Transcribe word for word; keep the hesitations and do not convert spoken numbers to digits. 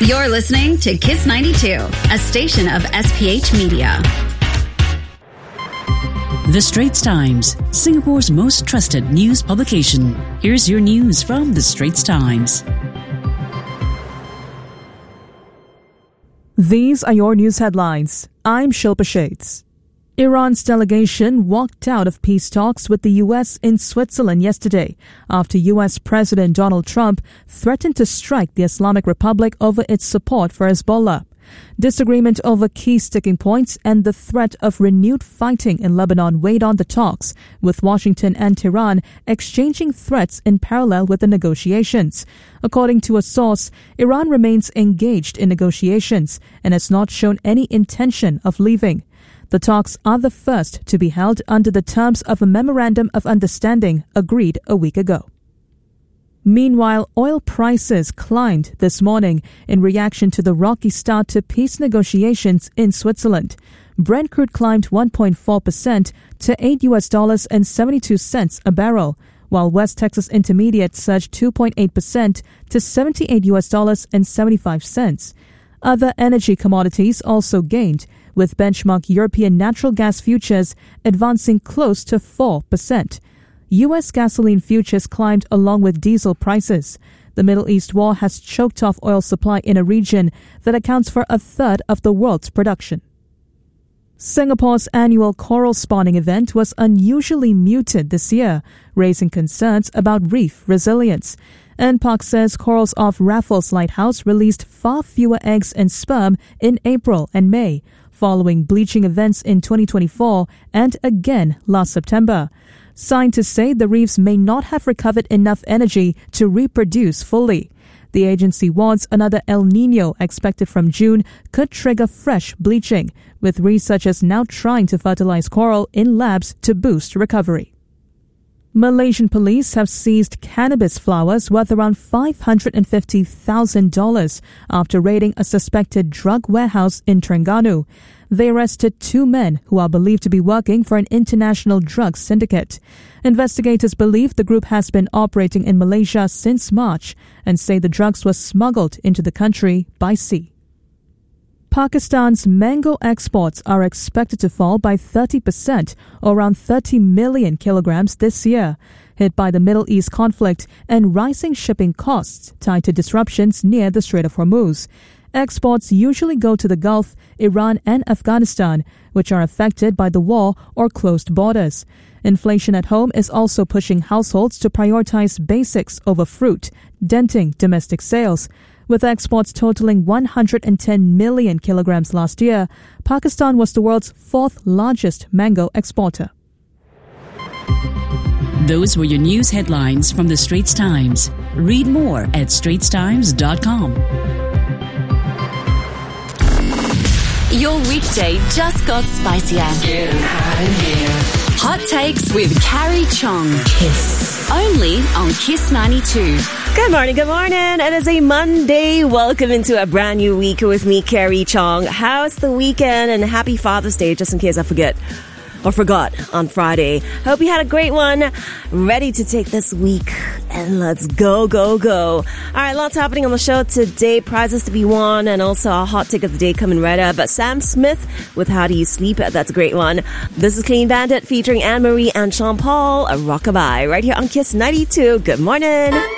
You're listening to Kiss ninety-two, a station of S P H Media. The Straits Times, Singapore's most trusted news publication. Here's your news from The Straits Times. These are your news headlines. I'm Shilpa Shades. Iran's delegation walked out of peace talks with the U S in Switzerland yesterday after U S President Donald Trump threatened to strike the Islamic Republic over its support for Hezbollah. Disagreement over key sticking points and the threat of renewed fighting in Lebanon weighed on the talks, with Washington and Tehran exchanging threats in parallel with the negotiations. According to a source, Iran remains engaged in negotiations and has not shown any intention of leaving. The talks are the first to be held under the terms of a Memorandum of Understanding agreed a week ago. Meanwhile, oil prices climbed this morning in reaction to the rocky start to peace negotiations in Switzerland. Brent crude climbed one point four percent to eight U S dollars and seventy-two cents a barrel, while West Texas Intermediate surged two point eight percent to seventy-eight U S dollars and seventy-five cents. Other energy commodities also gained, with benchmark European natural gas futures advancing close to four percent. U S gasoline futures climbed along with diesel prices. The Middle East war has choked off oil supply in a region that accounts for a third of the world's production. Singapore's annual coral spawning event was unusually muted this year, raising concerns about reef resilience. N P A C says corals off Raffles Lighthouse released far fewer eggs and sperm in April and May, following bleaching events in twenty twenty-four and again last September. Scientists say the reefs may not have recovered enough energy to reproduce fully. The agency warns another El Niño expected from June could trigger fresh bleaching, with researchers now trying to fertilize coral in labs to boost recovery. Malaysian police have seized cannabis flowers worth around five hundred fifty thousand dollars after raiding a suspected drug warehouse in Terengganu. They arrested two men who are believed to be working for an international drug syndicate. Investigators believe the group has been operating in Malaysia since March and say the drugs were smuggled into the country by sea. Pakistan's mango exports are expected to fall by thirty percent, or around thirty million kilograms this year, hit by the Middle East conflict and rising shipping costs tied to disruptions near the Strait of Hormuz. Exports usually go to the Gulf, Iran and Afghanistan, which are affected by the war or closed borders. Inflation at home is also pushing households to prioritize basics over fruit, denting domestic sales. With exports totaling one hundred ten million kilograms last year, Pakistan was the world's fourth largest mango exporter. Those were your news headlines from The Straits Times. Read more at straits times dot com. Your weekday just got spicier. Getting hot in here. Hot Takes with Carrie Chong. Kiss. Only on Kiss ninety-two. Good morning, good morning. It is a Monday. Welcome into a brand new week with me, Carrie Chong. How's the weekend? And happy Father's Day, just in case I forget. Or forgot on Friday. Hope you had a great one. Ready to take this week and let's go, go, go. All right, lots happening on the show today. Prizes to be won and also a hot take of the day coming right up. But Sam Smith with How Do You Sleep? That's a great one. This is Clean Bandit featuring Anne-Marie and Sean Paul, a rockabye right here on Kiss ninety-two. Good morning.